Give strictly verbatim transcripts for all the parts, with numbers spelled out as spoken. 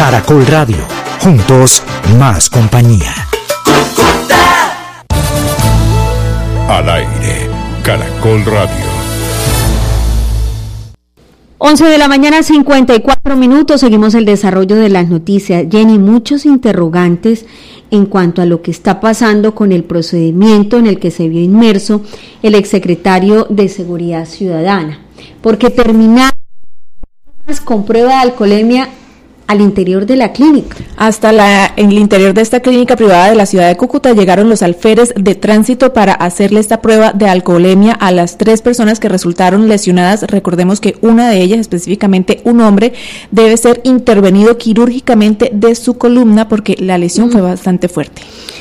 Caracol Radio. Juntos, más compañía. Al aire, Caracol Radio. once de la mañana, cincuenta y cuatro minutos, seguimos el desarrollo de las noticias. Jenny, muchos interrogantes en cuanto a lo que está pasando con el procedimiento en el que se vio inmerso el exsecretario de Seguridad Ciudadana, porque terminaron con prueba de alcoholemia al interior de la clínica. Hasta la, en el interior de esta clínica privada de la ciudad de Cúcuta llegaron los alférez de tránsito para hacerle esta prueba de alcoholemia a las tres personas que resultaron lesionadas. Recordemos que una de ellas, específicamente un hombre, debe ser intervenido quirúrgicamente de su columna porque la lesión mm. fue bastante fuerte.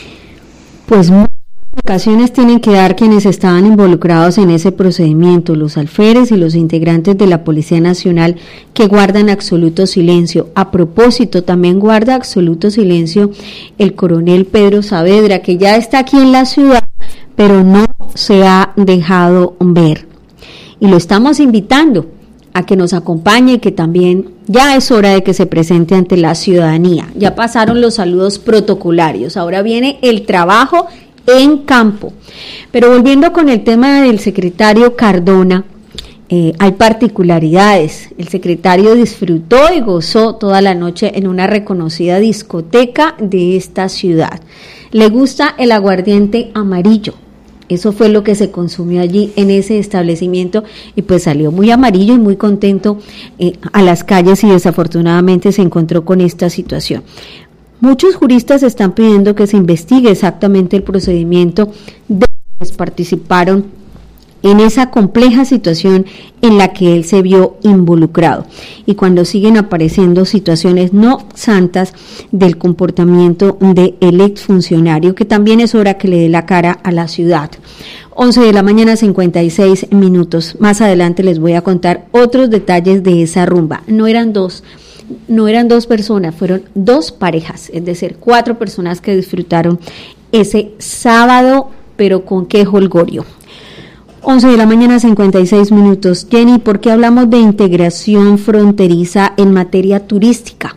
Pues muchas ocasiones tienen que dar quienes estaban involucrados en ese procedimiento, los alférez y los integrantes de la Policía Nacional, que guardan absoluto silencio. A propósito, también guarda absoluto silencio el coronel Pedro Saavedra, que ya está aquí en la ciudad, pero no se ha dejado ver. Y lo estamos invitando a que nos acompañe y que también ya es hora de que se presente ante la ciudadanía. Ya pasaron los saludos protocolarios, ahora viene el trabajo en campo. Pero volviendo con el tema del secretario Cardona, eh, hay particularidades. El secretario disfrutó y gozó toda la noche en una reconocida discoteca de esta ciudad. Le gusta el aguardiente amarillo. Eso fue lo que se consumió allí en ese establecimiento y pues salió muy amarillo y muy contento eh, a las calles y desafortunadamente se encontró con esta situación. Muchos juristas están pidiendo que se investigue exactamente el procedimiento de quienes participaron en esa compleja situación en la que él se vio involucrado. Y cuando siguen apareciendo situaciones no santas del comportamiento del exfuncionario, que también es hora que le dé la cara a la ciudad. once de la mañana, cincuenta y seis minutos. Más adelante les voy a contar otros detalles de esa rumba. No eran dos. No eran dos personas, fueron dos parejas, es decir, cuatro personas que disfrutaron ese sábado, pero con qué jolgorio. once de la mañana, cincuenta y seis minutos. Jenny, ¿por qué hablamos de integración fronteriza en materia turística?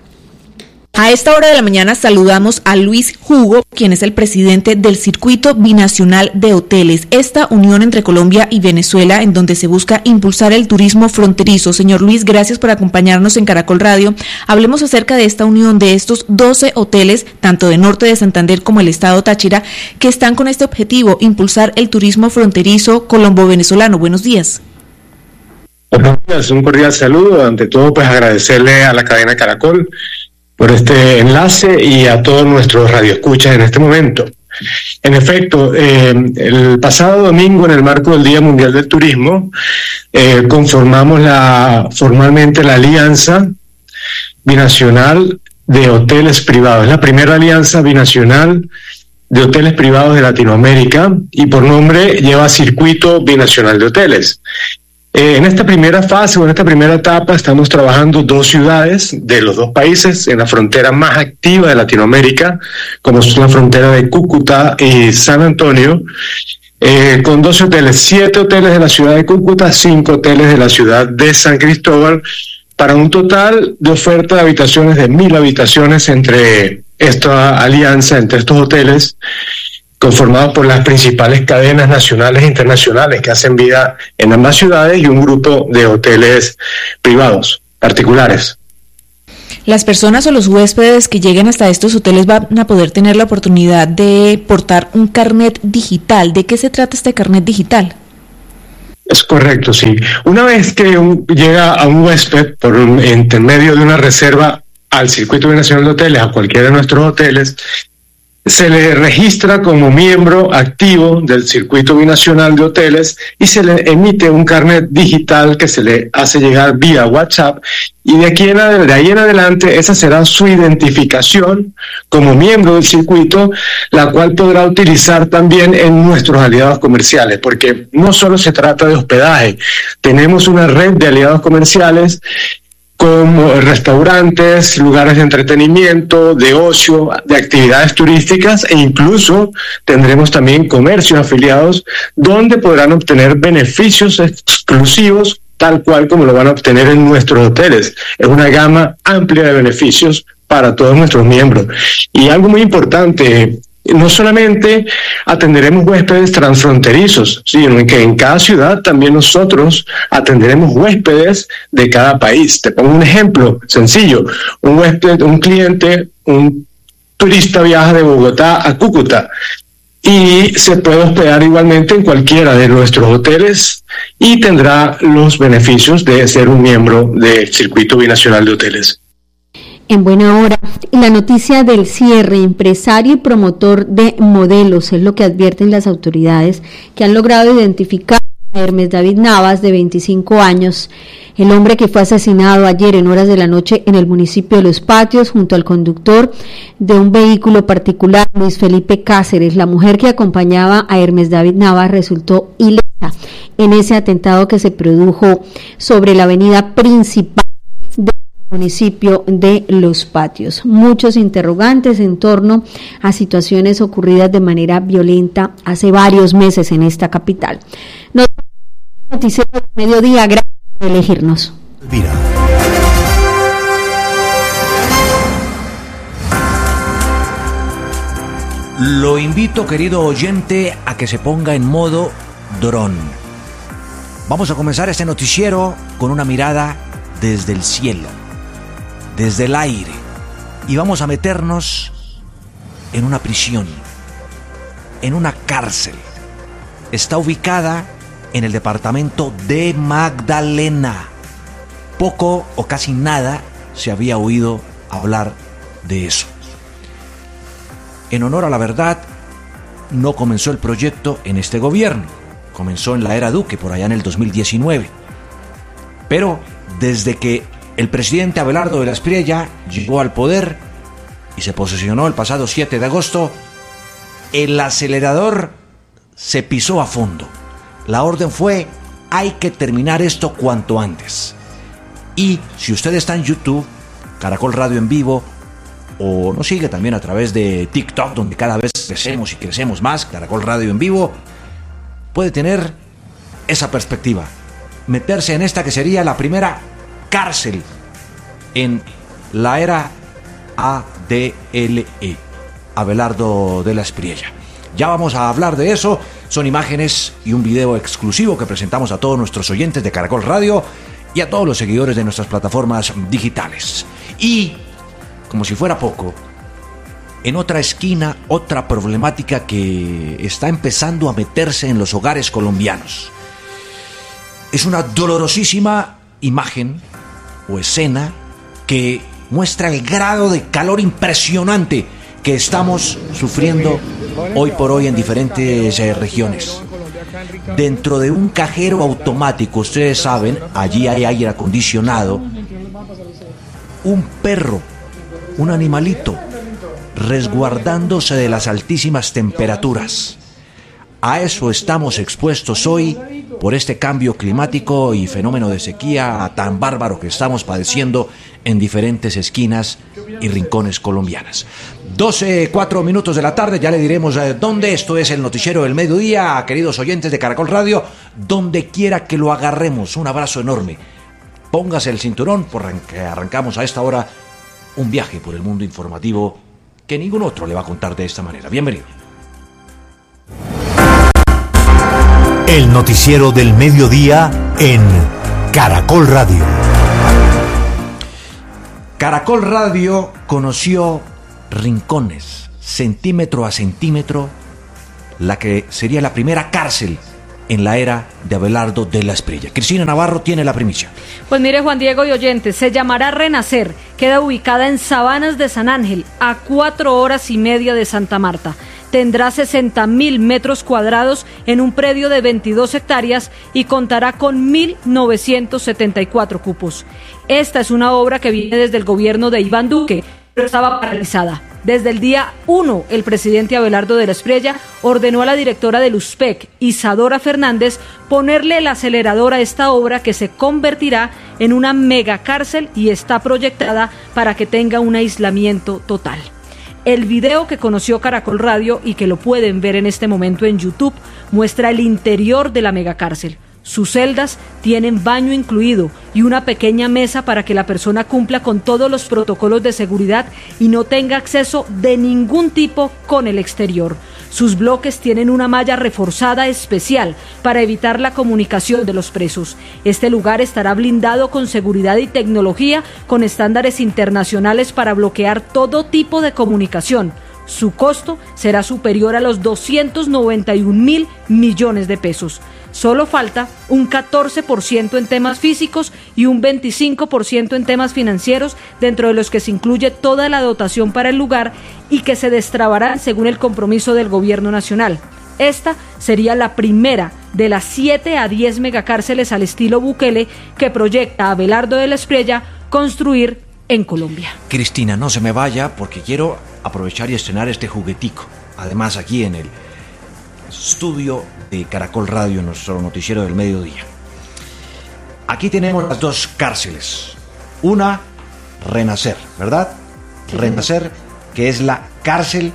A esta hora de la mañana saludamos a Luis Hugo, quien es el presidente del Circuito Binacional de Hoteles, esta unión entre Colombia y Venezuela en donde se busca impulsar el turismo fronterizo. Señor Luis, gracias por acompañarnos en Caracol Radio. Hablemos acerca de esta unión de estos doce hoteles, tanto de Norte de Santander como el estado Táchira, que están con este objetivo, impulsar el turismo fronterizo colombo-venezolano. Buenos días. Buenos días, un cordial saludo. Ante todo, pues agradecerle a la cadena Caracol por este enlace y a todos nuestros radioescuchas en este momento. En efecto, eh, el pasado domingo, en el marco del Día Mundial del Turismo, eh, conformamos la formalmente la Alianza Binacional de Hoteles Privados. Es la primera alianza binacional de hoteles privados de Latinoamérica y por nombre lleva Circuito Binacional de Hoteles. Eh, en esta primera fase o en esta primera etapa estamos trabajando dos ciudades de los dos países en la frontera más activa de Latinoamérica, como es la frontera de Cúcuta y San Antonio, eh, con doce hoteles, siete hoteles de la ciudad de Cúcuta, cinco hoteles de la ciudad de San Cristóbal, para un total de oferta de habitaciones de mil habitaciones entre esta alianza, entre estos hoteles, conformados por las principales cadenas nacionales e internacionales que hacen vida en ambas ciudades y un grupo de hoteles privados, particulares. Las personas o los huéspedes que lleguen hasta estos hoteles van a poder tener la oportunidad de portar un carnet digital. ¿De qué se trata este carnet digital? Es correcto, sí. Una vez que un, llega a un huésped por un intermedio de una reserva al Circuito Binacional de Hoteles, a cualquiera de nuestros hoteles, se le registra como miembro activo del Circuito Binacional de Hoteles y se le emite un carnet digital que se le hace llegar vía WhatsApp, y de aquí en de ahí en adelante esa será su identificación como miembro del circuito, la cual podrá utilizar también en nuestros aliados comerciales, porque no solo se trata de hospedaje, tenemos una red de aliados comerciales como restaurantes, lugares de entretenimiento, de ocio, de actividades turísticas, e incluso tendremos también comercios afiliados donde podrán obtener beneficios exclusivos tal cual como lo van a obtener en nuestros hoteles. Es una gama amplia de beneficios para todos nuestros miembros. Y algo muy importante, no solamente atenderemos huéspedes transfronterizos, sino que en cada ciudad también nosotros atenderemos huéspedes de cada país. Te pongo un ejemplo sencillo. Un huésped, un cliente, un turista viaja de Bogotá a Cúcuta y se puede hospedar igualmente en cualquiera de nuestros hoteles y tendrá los beneficios de ser un miembro del Circuito Binacional de Hoteles. En buena hora, la noticia del cierre, empresario y promotor de modelos, es lo que advierten las autoridades que han logrado identificar a Hermes David Navas, de veinticinco años, el hombre que fue asesinado ayer en horas de la noche en el municipio de Los Patios, junto al conductor de un vehículo particular, Luis Felipe Cáceres. La mujer que acompañaba a Hermes David Navas resultó ilesa en ese atentado que se produjo sobre la avenida principal de municipio de Los Patios. Muchos interrogantes en torno a situaciones ocurridas de manera violenta hace varios meses en esta capital. Nos noticiero del mediodía, gracias por elegirnos. Mira. Lo invito, querido oyente, a que se ponga en modo dron. Vamos a comenzar este noticiero con una mirada desde el cielo, desde el aire, y vamos a meternos en una prisión, en una cárcel. Está ubicada en el departamento de Magdalena. Poco o casi nada se había oído hablar de eso. En honor a la verdad, no comenzó el proyecto en este gobierno, comenzó en la era Duque, por allá en el dos mil diecinueve. Pero desde que el presidente Abelardo de la Espriella llegó al poder y se posesionó el pasado siete de agosto, el acelerador se pisó a fondo. La orden fue: hay que terminar esto cuanto antes. Y si usted está en YouTube, Caracol Radio en vivo, o nos sigue también a través de TikTok, donde cada vez crecemos y crecemos más, Caracol Radio en vivo, puede tener esa perspectiva, meterse en esta que sería la primera cárcel en la era A D L E, Abelardo de la Espriella. Ya vamos a hablar de eso. Son imágenes y un video exclusivo que presentamos a todos nuestros oyentes de Caracol Radio y a todos los seguidores de nuestras plataformas digitales. Y, como si fuera poco, en otra esquina, otra problemática que está empezando a meterse en los hogares colombianos. Es una dolorosísima imagen o escena que muestra el grado de calor impresionante que estamos sufriendo hoy por hoy en diferentes eh, regiones. Dentro de un cajero automático, ustedes saben, allí hay aire acondicionado, un perro, un animalito, resguardándose de las altísimas temperaturas. A eso estamos expuestos hoy por este cambio climático y fenómeno de sequía tan bárbaro que estamos padeciendo en diferentes esquinas y rincones colombianas. doce, cuatro minutos de la tarde, ya le diremos eh, dónde. Esto es el noticiero del mediodía, queridos oyentes de Caracol Radio, donde quiera que lo agarremos. Un abrazo enorme. Póngase el cinturón porque arrancamos a esta hora un viaje por el mundo informativo que ningún otro le va a contar de esta manera. Bienvenido. El noticiero del mediodía en Caracol Radio. Caracol Radio conoció rincones, centímetro a centímetro, la que sería la primera cárcel en la era de Abelardo de la Espriella. Cristina Navarro tiene la primicia. Pues mire, Juan Diego y oyentes, se llamará Renacer, queda ubicada en Sabanas de San Ángel, a cuatro horas y media de Santa Marta. Tendrá sesenta mil metros cuadrados en un predio de veintidós hectáreas y contará con mil novecientos setenta y cuatro cupos. Esta es una obra que viene desde el gobierno de Iván Duque, pero estaba paralizada. Desde el día uno, el presidente Abelardo de la Espriella ordenó a la directora del U S P E C, Isadora Fernández, ponerle el acelerador a esta obra que se convertirá en una megacárcel y está proyectada para que tenga un aislamiento total. El video que conoció Caracol Radio y que lo pueden ver en este momento en YouTube muestra el interior de la megacárcel. Sus celdas tienen baño incluido y una pequeña mesa para que la persona cumpla con todos los protocolos de seguridad y no tenga acceso de ningún tipo con el exterior. Sus bloques tienen una malla reforzada especial para evitar la comunicación de los presos. Este lugar estará blindado con seguridad y tecnología con estándares internacionales para bloquear todo tipo de comunicación. Su costo será superior a los doscientos noventa y un mil millones de pesos. Solo falta un catorce por ciento en temas físicos y un veinticinco por ciento en temas financieros, dentro de los que se incluye toda la dotación para el lugar y que se destrabarán según el compromiso del gobierno nacional. Esta sería la primera de las siete a diez megacárceles al estilo Bukele que proyecta Abelardo de la Espriella construir en Colombia. Cristina, no se me vaya porque quiero aprovechar y estrenar este juguetico. Además, aquí en el estudio de Caracol Radio, nuestro noticiero del mediodía. Aquí tenemos las dos cárceles. Una, Renacer, ¿verdad? Sí. Renacer, que es la cárcel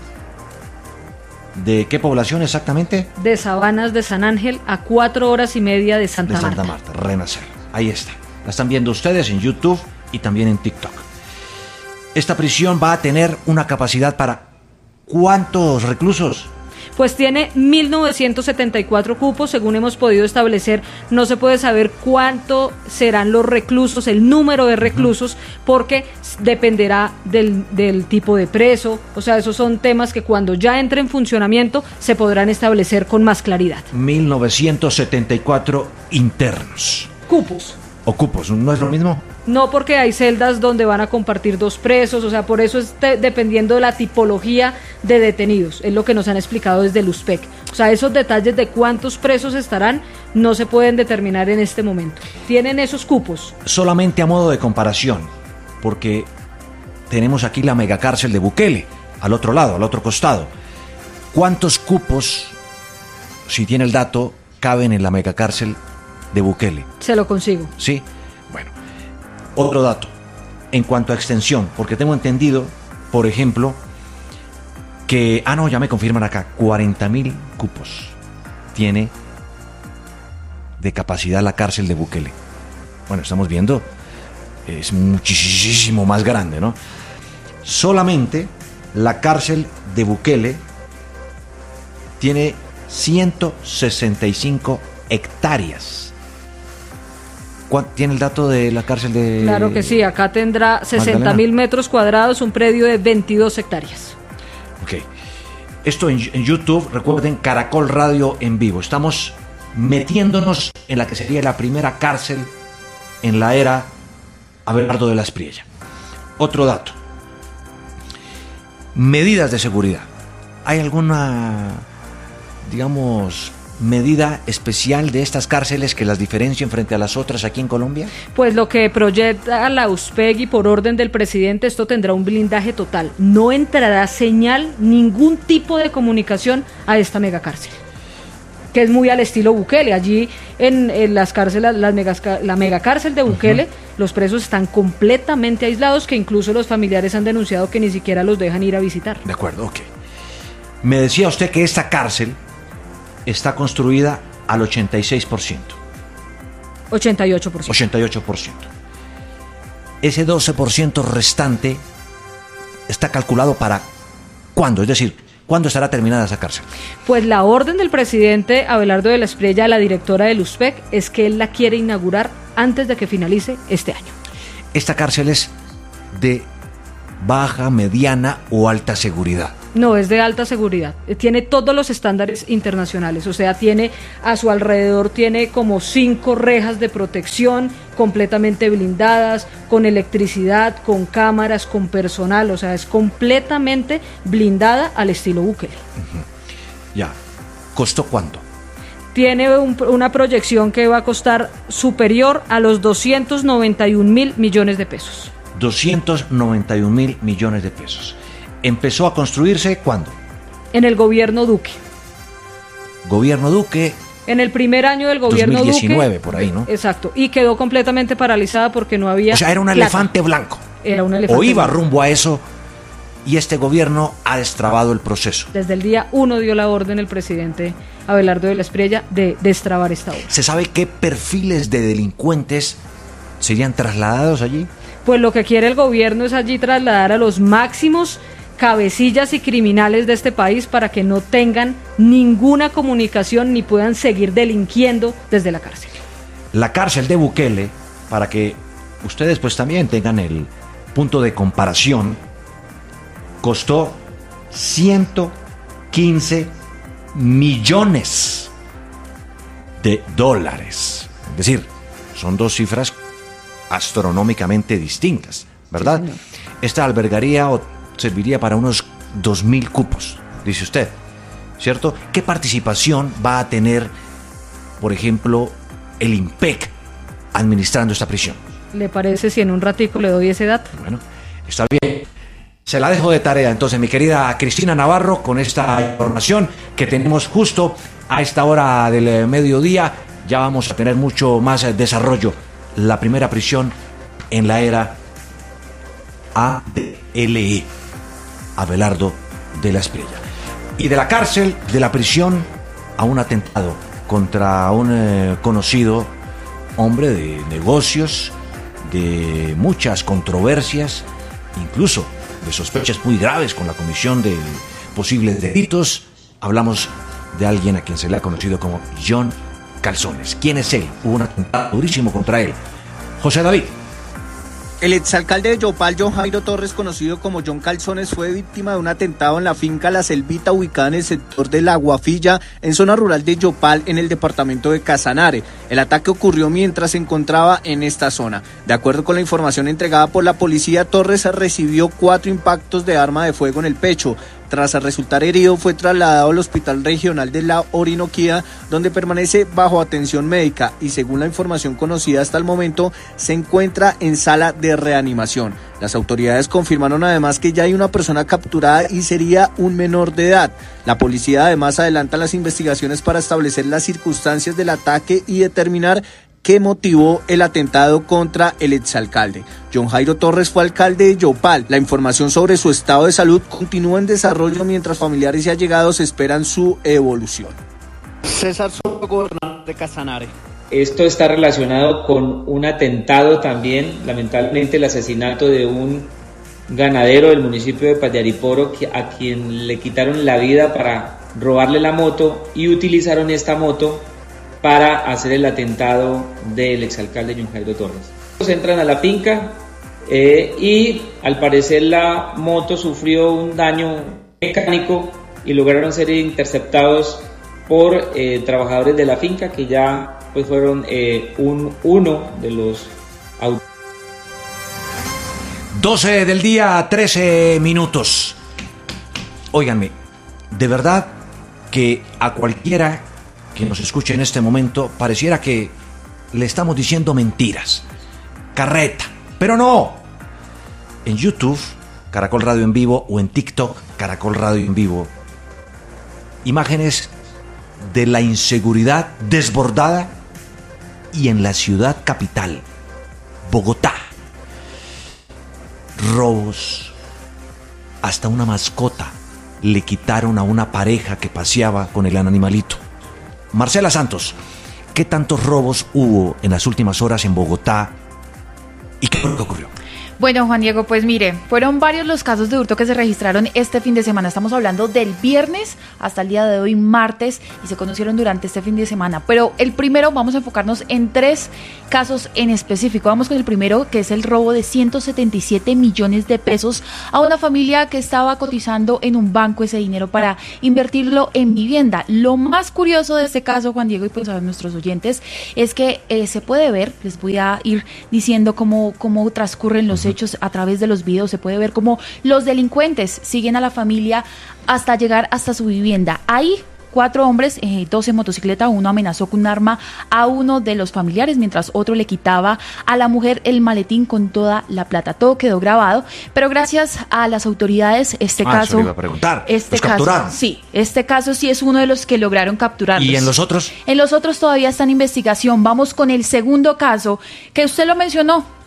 ¿de qué población exactamente? De Sabanas de San Ángel, a cuatro horas y media de Santa, de Santa Marta. Marta, Renacer. Ahí está. La están viendo ustedes en YouTube y también en TikTok. Esta prisión va a tener una capacidad para ¿cuántos reclusos? Pues tiene mil novecientos setenta y cuatro cupos, según hemos podido establecer. No se puede saber cuánto serán los reclusos, el número de reclusos, porque dependerá del, del tipo de preso. O sea, esos son temas que cuando ya entre en funcionamiento se podrán establecer con más claridad. mil novecientos setenta y cuatro internos. Cupos. ¿O cupos? ¿No es lo mismo? No, porque hay celdas donde van a compartir dos presos, o sea, por eso es de, dependiendo de la tipología de detenidos, es lo que nos han explicado desde el U S P E C. O sea, esos detalles de cuántos presos estarán no se pueden determinar en este momento. Tienen esos cupos. Solamente a modo de comparación, porque tenemos aquí la megacárcel de Bukele, al otro lado, al otro costado. ¿Cuántos cupos, si tiene el dato, caben en la megacárcel de Bukele? Se lo consigo. Sí, bueno. Otro dato, en cuanto a extensión, porque tengo entendido, por ejemplo, que, ah no, ya me confirman acá, cuarenta mil cupos tiene de capacidad la cárcel de Bukele. Bueno, estamos viendo, es muchísimo más grande, ¿no? Solamente la cárcel de Bukele tiene ciento sesenta y cinco hectáreas. ¿Tiene el dato de la cárcel de...? Claro que sí, acá tendrá sesenta mil metros cuadrados, un predio de veintidós hectáreas. Ok. Esto en, en YouTube, recuerden, Caracol Radio en vivo. Estamos metiéndonos en la que sería la primera cárcel en la era Abelardo de la Espriella. Otro dato. Medidas de seguridad. ¿Hay alguna, digamos, medida especial de estas cárceles que las diferencien frente a las otras aquí en Colombia? Pues lo que proyecta la U S P E C y por orden del presidente, esto tendrá un blindaje total. No entrará señal, ningún tipo de comunicación a esta megacárcel, que es muy al estilo Bukele. Allí en, en las cárceles, las megas, la megacárcel de Bukele, uh-huh, los presos están completamente aislados, que incluso los familiares han denunciado que ni siquiera los dejan ir a visitar. De acuerdo, ok. Me decía usted que esta cárcel está construida al ochenta y seis por ciento. ochenta y ocho por ciento. ochenta y ocho por ciento. Ese doce por ciento restante está calculado para ¿cuándo? Es decir, ¿cuándo estará terminada esa cárcel? Pues la orden del presidente Abelardo de la Espriella, la directora del U S P E C, es que él la quiere inaugurar antes de que finalice este año. ¿Esta cárcel es de baja, mediana o alta seguridad? No, es de alta seguridad. Tiene todos los estándares internacionales. O sea, tiene a su alrededor, tiene como cinco rejas de protección completamente blindadas, con electricidad, con cámaras, con personal. O sea, es completamente blindada al estilo Bukele. Uh-huh. Ya. ¿Costó cuánto? Tiene un, una proyección que va a costar superior a los doscientos noventa y un mil millones de pesos. doscientos noventa y un mil millones de pesos. ¿Empezó a construirse cuándo? En el gobierno Duque. Gobierno Duque. En el primer año del gobierno dos mil diecinueve, Duque. Por ahí, ¿no? Exacto. Y quedó completamente paralizada porque no había... O sea, era un plata. elefante blanco. Era un elefante O iba blanco. rumbo a eso y este gobierno ha destrabado el proceso. Desde el día uno dio la orden el presidente Abelardo de la Espriella de destrabar esta obra. ¿Se sabe qué perfiles de delincuentes serían trasladados allí? Pues lo que quiere el gobierno es allí trasladar a los máximos cabecillas y criminales de este país para que no tengan ninguna comunicación ni puedan seguir delinquiendo desde la cárcel. La cárcel de Bukele, para que ustedes pues también tengan el punto de comparación, costó ciento quince millones de dólares. Es decir, son dos cifras astronómicamente distintas, ¿verdad? Sí, esta albergaría o serviría para unos dos mil cupos, dice usted, ¿cierto? ¿Qué participación va a tener, por ejemplo, el IMPEC administrando esta prisión? ¿Le parece si en un ratico le doy ese dato? Bueno, está bien. Se la dejo de tarea entonces, mi querida Cristina Navarro, con esta información que tenemos justo a esta hora del mediodía. Ya vamos a tener mucho más desarrollo. La primera prisión en la era A D L E, Abelardo de la Espriella. Y de la cárcel, de la prisión, a un atentado contra un eh, conocido hombre de negocios, de muchas controversias, incluso de sospechas muy graves con la comisión de posibles delitos. Hablamos de alguien a quien se le ha conocido como John Calzones. ¿Quién es él? Hubo un atentado durísimo contra él. José David. El exalcalde de Yopal, John Jairo Torres, conocido como John Calzones, fue víctima de un atentado en la finca La Selvita, ubicada en el sector de La Guafilla, en zona rural de Yopal, en el departamento de Casanare. El ataque ocurrió mientras se encontraba en esta zona. De acuerdo con la información entregada por la policía, Torres recibió cuatro impactos de arma de fuego en el pecho. Tras resultar herido, fue trasladado al Hospital Regional de la Orinoquía, donde permanece bajo atención médica y, según la información conocida hasta el momento, se encuentra en sala de reanimación. Las autoridades confirmaron además que ya hay una persona capturada y sería un menor de edad. La policía además adelanta las investigaciones para establecer las circunstancias del ataque y determinar qué motivó el atentado contra el exalcalde. John Jairo Torres fue alcalde de Yopal. La información sobre su estado de salud continúa en desarrollo mientras familiares y allegados esperan su evolución. César Soto, gobernador de Casanare. Esto está relacionado con un atentado también, lamentablemente el asesinato de un ganadero del municipio de Pallariporo a quien le quitaron la vida para robarle la moto y utilizaron esta moto para hacer el atentado del exalcalde John Jairo Torres. Entran a la finca eh, y al parecer la moto sufrió un daño mecánico y lograron ser interceptados por eh, trabajadores de la finca que ya pues fueron eh, un, uno de los autos. doce del día, trece minutos. Óiganme, de verdad que a cualquiera que nos escuche en este momento pareciera que le estamos diciendo mentiras, carreta, pero no. En YouTube, Caracol Radio en Vivo, o en TikTok, Caracol Radio en Vivo, imágenes de la inseguridad desbordada y en la ciudad capital, Bogotá. Robos, hasta una mascota le quitaron a una pareja que paseaba con el animalito. Marcela Santos, ¿qué tantos robos hubo en las últimas horas en Bogotá y qué fue lo que ocurrió? Bueno, Juan Diego, pues mire, fueron varios los casos de hurto que se registraron este fin de semana. Estamos hablando del viernes hasta el día de hoy, martes, y se conocieron durante este fin de semana. Pero el primero, vamos a enfocarnos en tres casos en específico. Vamos con el primero, que es el robo de ciento setenta y siete millones de pesos a una familia que estaba cotizando en un banco ese dinero para invertirlo en vivienda. Lo más curioso de este caso, Juan Diego, y pues a nuestros oyentes, es que eh, se puede ver, les voy a ir diciendo cómo, cómo transcurren los hechos a través de los videos. Se puede ver cómo los delincuentes siguen a la familia hasta llegar hasta su vivienda. Ahí cuatro hombres, eh, dos en motocicleta, uno amenazó con un arma a uno de los familiares, mientras otro le quitaba a la mujer el maletín con toda la plata. Todo quedó grabado, pero gracias a las autoridades, este ah, caso... Eso le iba a preguntar. Este ¿Los caso, capturaron? Sí, este caso sí es uno de los que lograron capturarlos. ¿Y en los otros? En los otros todavía está en investigación. Vamos con el segundo caso, que usted lo mencionó.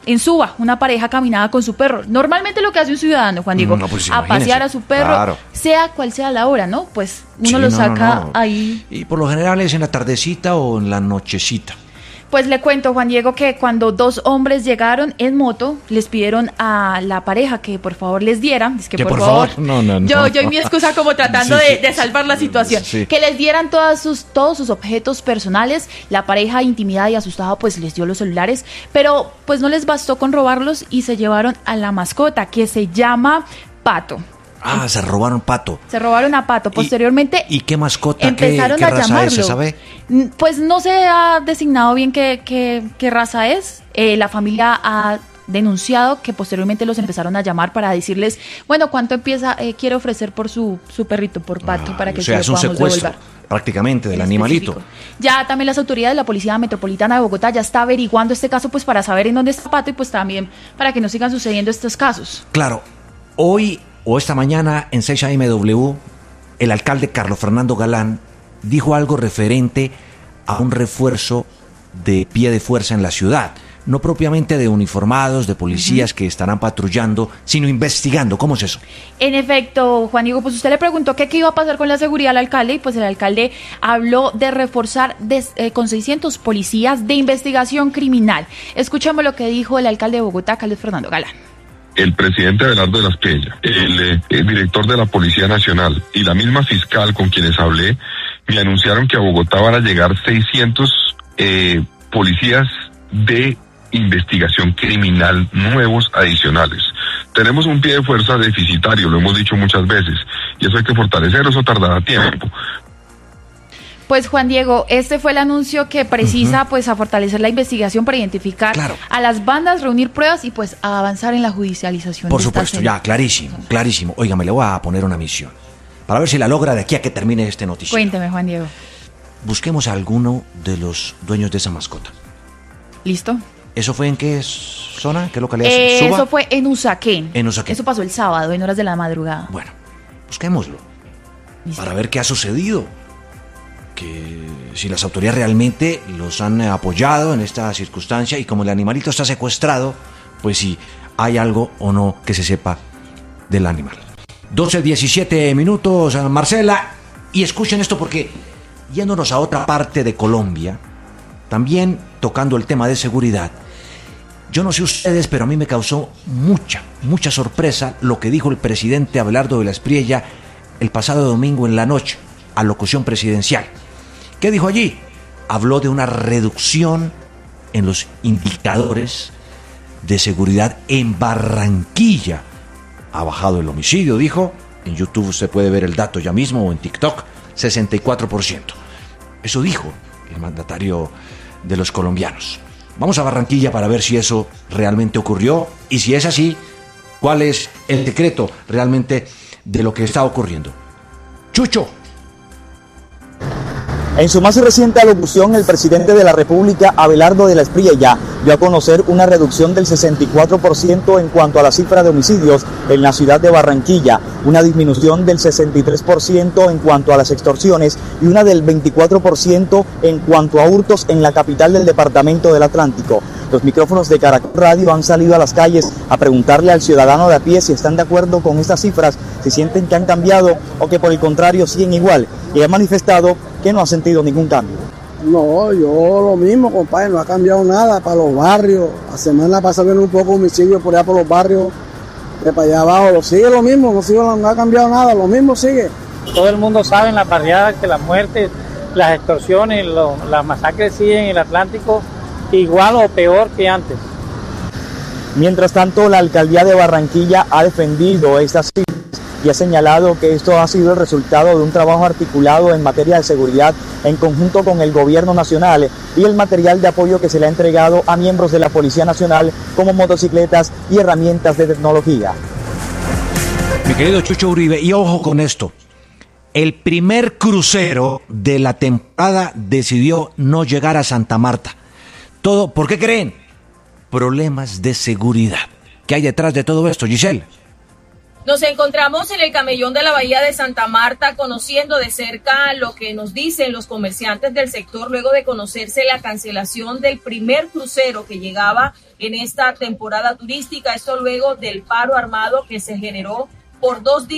En Suba, una pareja caminaba con su perro. Normalmente lo que hace un ciudadano, Juan Diego, no, pues, a pasear a su perro, claro. sea cual sea la hora, ¿no? Pues uno Sí, lo no, saca no, no. ahí. Y por lo general es en la tardecita o en la nochecita. Pues le cuento, Juan Diego, que cuando dos hombres llegaron en moto, les pidieron a la pareja que por favor les dieran, es que, Que por, por favor, favor, no, no, no, yo, no. yo y mi excusa como tratando Sí, de, sí. de salvar la situación, Sí. que les dieran todas sus, todos sus objetos personales. La pareja, intimidada y asustada, pues les dio los celulares, pero pues no les bastó con robarlos y se llevaron a la mascota, que se llama Pato. Ah, se robaron Pato. Se robaron a Pato. Posteriormente ¿Y qué mascota? empezaron ¿Qué, qué a raza llamarlo. es, se sabe? N- Pues no se ha designado bien qué, qué, qué raza es. Eh, la familia ha denunciado que posteriormente los empezaron a llamar para decirles, bueno, ¿cuánto empieza eh, quiere ofrecer por su, su perrito, por Pato, Ah, para que o sea, se es lo un podamos secuestro devolver? prácticamente del En animalito. específico. Ya también las autoridades de la Policía Metropolitana de Bogotá ya está averiguando este caso, pues para saber en dónde está Pato y pues también para que no sigan sucediendo estos casos. Claro, hoy o esta mañana en seis A M W, el alcalde Carlos Fernando Galán dijo algo referente a un refuerzo de pie de fuerza en la ciudad. No propiamente de uniformados, de policías uh-huh. que estarán patrullando, sino investigando. ¿Cómo es eso? En efecto, Juan Diego, pues usted le preguntó que qué iba a pasar con la seguridad al alcalde y pues el alcalde habló de reforzar de, eh, con seiscientos policías de investigación criminal. Escuchemos lo que dijo el alcalde de Bogotá, Carlos Fernando Galán. El presidente Abelardo de la Espriella, el, el director de la Policía Nacional y la misma fiscal con quienes hablé, me anunciaron que a Bogotá van a llegar seiscientos eh, policías de investigación criminal nuevos adicionales. Tenemos un pie de fuerza deficitario, lo hemos dicho muchas veces, y eso hay que fortalecer, eso tardará tiempo. Pues Juan Diego, este fue el anuncio que precisa uh-huh. pues a fortalecer la investigación para identificar claro. a las bandas, reunir pruebas y pues a avanzar en la judicialización. Por de supuesto, ya, clarísimo, clarísimo. Oiga, me le voy a poner una misión para ver si la logra de aquí a que termine este noticiero. Cuénteme, Juan Diego. Busquemos a alguno de los dueños de esa mascota. ¿Listo? ¿Eso fue en qué zona? ¿Qué localidad? Eh, ¿Suba? Eso fue en Usaquén. En Usaquén. Eso pasó el sábado, en horas de la madrugada. Bueno, busquémoslo. ¿Listo? Para ver qué ha sucedido. Que si las autoridades realmente los han apoyado en esta circunstancia y como el animalito está secuestrado, pues si hay algo o no que se sepa del animal. doce diecisiete minutos, Marcela, y escuchen esto porque yéndonos a otra parte de Colombia, también tocando el tema de seguridad, yo no sé ustedes, pero a mí me causó mucha, mucha sorpresa lo que dijo el presidente Abelardo de la Espriella el pasado domingo en la noche, a locución presidencial. ¿Qué dijo allí? Habló de una reducción en los indicadores de seguridad en Barranquilla. Ha bajado el homicidio, dijo. En YouTube usted puede ver el dato ya mismo o en TikTok, sesenta y cuatro por ciento. Eso dijo el mandatario de los colombianos. Vamos a Barranquilla para ver si eso realmente ocurrió y si es así, cuál es el secreto realmente de lo que está ocurriendo. Chucho. En su más reciente alocución, el presidente de la República, Abelardo de la Espriella, dio a conocer una reducción del sesenta y cuatro por ciento en cuanto a la cifra de homicidios en la ciudad de Barranquilla, una disminución del sesenta y tres por ciento en cuanto a las extorsiones y una del veinticuatro por ciento en cuanto a hurtos en la capital del departamento del Atlántico. Los micrófonos de Caracol Radio han salido a las calles a preguntarle al ciudadano de a pie si están de acuerdo con estas cifras, si sienten que han cambiado o que por el contrario siguen igual, y ha manifestado que no ha sentido ningún cambio. No, yo lo mismo, compadre, no ha cambiado nada para los barrios. La semana pasada viene un poco homicidio por allá por los barrios de para allá abajo, lo sigue lo mismo, no, sigue, no ha cambiado nada, lo mismo sigue. Todo el mundo sabe en la barriada que las muertes, las extorsiones, lo, las masacres siguen en el Atlántico igual o peor que antes. Mientras tanto, la alcaldía de Barranquilla ha defendido estas cifras y ha señalado que esto ha sido el resultado de un trabajo articulado en materia de seguridad en conjunto con el gobierno nacional y el material de apoyo que se le ha entregado a miembros de la Policía Nacional como motocicletas y herramientas de tecnología. Mi querido Chucho Uribe, y ojo con esto, el primer crucero de la temporada decidió no llegar a Santa Marta. Todo, ¿por qué creen? Problemas de seguridad. ¿Qué hay detrás de todo esto, Giselle? Nos encontramos en el camellón de la Bahía de Santa Marta, conociendo de cerca lo que nos dicen los comerciantes del sector luego de conocerse la cancelación del primer crucero que llegaba en esta temporada turística. Esto luego del paro armado que se generó por dos días.